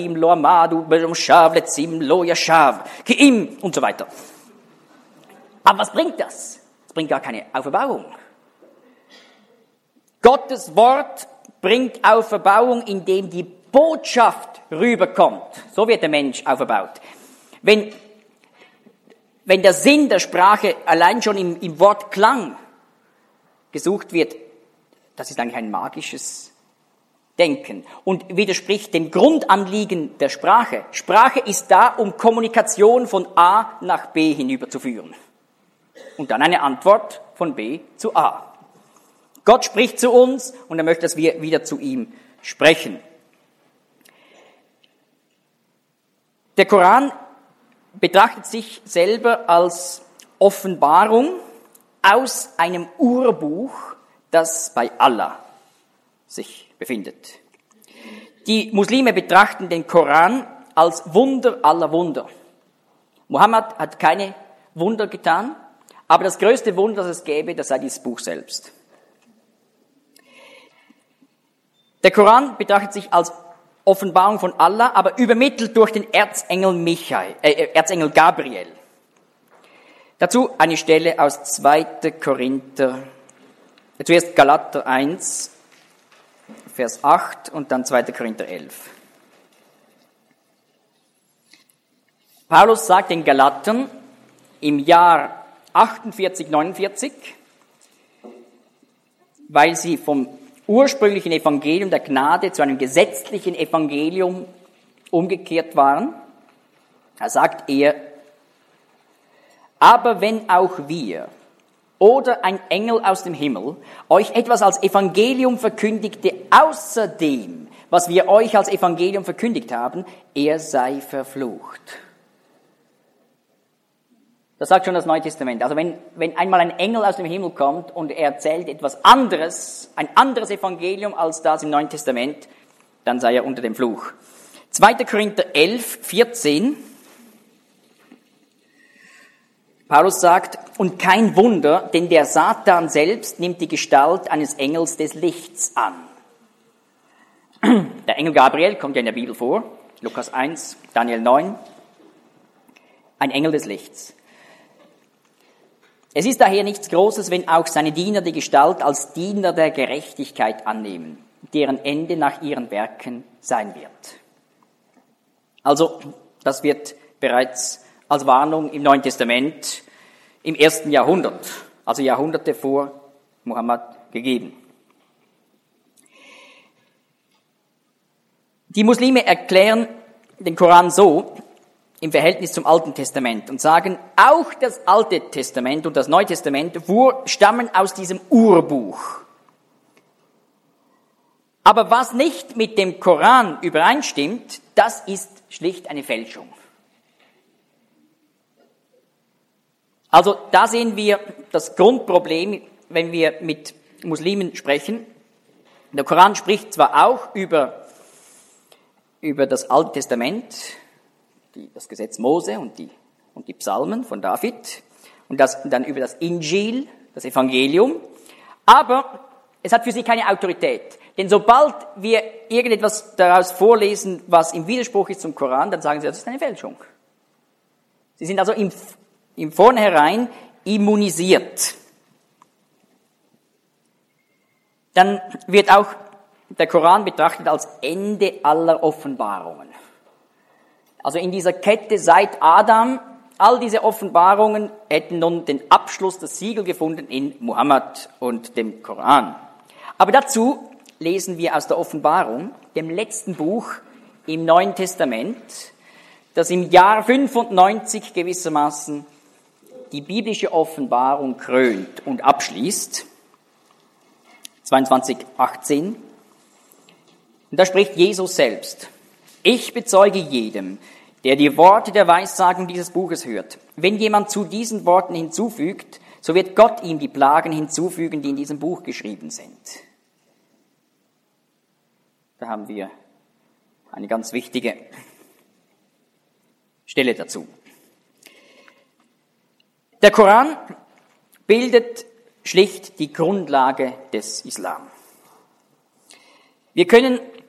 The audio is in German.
und so weiter. Aber was bringt das? Es bringt gar keine Auferbauung. Gottes Wort bringt Auferbauung, indem die Botschaft rüberkommt. So wird der Mensch auferbaut. Wenn der Sinn der Sprache allein schon im Wortklang gesucht wird, das ist eigentlich ein magisches Denken und widerspricht dem Grundanliegen der Sprache. Sprache ist da, um Kommunikation von A nach B hinüberzuführen. Und dann eine Antwort von B zu A. Gott spricht zu uns und er möchte, dass wir wieder zu ihm sprechen. Der Koran betrachtet sich selber als Offenbarung aus einem Urbuch, das bei Allah sich befindet. Die Muslime betrachten den Koran als Wunder aller Wunder. Mohammed hat keine Wunder getan, aber das größte Wunder, das es gäbe, das sei dieses Buch selbst. Der Koran betrachtet sich als Offenbarung von Allah, aber übermittelt durch den Erzengel Gabriel. Dazu eine Stelle aus 2. Korinther, zuerst Galater 1, Vers 8 und dann 2. Korinther 11. Paulus sagt den Galatern im Jahr 48, 49, weil sie vom ursprünglichen Evangelium der Gnade zu einem gesetzlichen Evangelium umgekehrt waren. Da sagt er, aber wenn auch wir oder ein Engel aus dem Himmel euch etwas als Evangelium verkündigte, außer dem, was wir euch als Evangelium verkündigt haben, er sei verflucht. Das sagt schon das Neue Testament. Also wenn einmal ein Engel aus dem Himmel kommt und er erzählt etwas anderes, ein anderes Evangelium als das im Neuen Testament, dann sei er unter dem Fluch. 2. Korinther 11, 14. Paulus sagt, und kein Wunder, denn der Satan selbst nimmt die Gestalt eines Engels des Lichts an. Der Engel Gabriel kommt ja in der Bibel vor, Lukas 1, Daniel 9, ein Engel des Lichts. Es ist daher nichts Großes, wenn auch seine Diener die Gestalt als Diener der Gerechtigkeit annehmen, deren Ende nach ihren Werken sein wird. Also, das wird bereits als Warnung im Neuen Testament im 1. Jahrhundert, also Jahrhunderte vor Mohammed, gegeben. Die Muslime erklären den Koran so im Verhältnis zum Alten Testament und sagen, auch das Alte Testament und das Neue Testament stammen aus diesem Urbuch. Aber was nicht mit dem Koran übereinstimmt, das ist schlicht eine Fälschung. Also da sehen wir das Grundproblem, wenn wir mit Muslimen sprechen. Der Koran spricht zwar auch über das Alte Testament, das Gesetz Mose und die Psalmen von David und dann über das Injil, das Evangelium, aber es hat für sie keine Autorität. Denn sobald wir irgendetwas daraus vorlesen, was im Widerspruch ist zum Koran, dann sagen sie, das ist eine Fälschung. Sie sind also im Vornherein immunisiert. Dann wird auch der Koran betrachtet als Ende aller Offenbarungen. Also in dieser Kette seit Adam, all diese Offenbarungen hätten nun den Abschluss, das Siegel gefunden in Mohammed und dem Koran. Aber dazu lesen wir aus der Offenbarung, dem letzten Buch im Neuen Testament, das im Jahr 95 gewissermaßen die biblische Offenbarung krönt und abschließt. 22,18. Und da spricht Jesus selbst. Ich bezeuge jedem, der die Worte der Weissagung dieses Buches hört. Wenn jemand zu diesen Worten hinzufügt, so wird Gott ihm die Plagen hinzufügen, die in diesem Buch geschrieben sind. Da haben wir eine ganz wichtige Stelle dazu. Der Koran bildet schlicht die Grundlage des Islam. Wir können